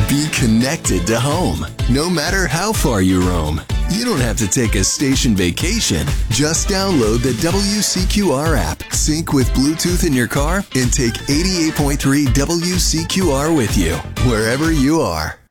Be connected to home, no matter how far you roam. You don't have to take a station vacation. Just download the WCQR app, sync with Bluetooth in your car, and take 88.3 WCQR with you, wherever you are.